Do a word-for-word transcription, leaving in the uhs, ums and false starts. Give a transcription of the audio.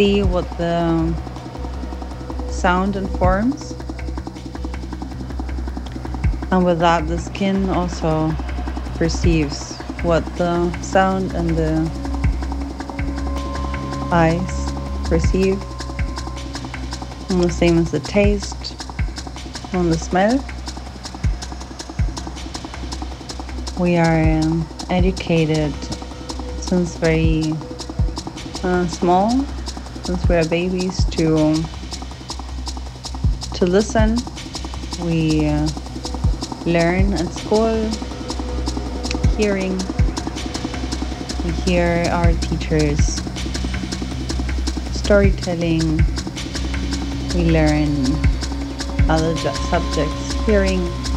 see what the sound informs. And with that, the skin also perceives what the sound and the eyes perceive. And the same as the taste and the smell. We are um, educated since very uh, small, since we are babies, to to listen. We uh, learn at school, hearing. We hear our teachers storytelling. We learn other ju- subjects, hearing.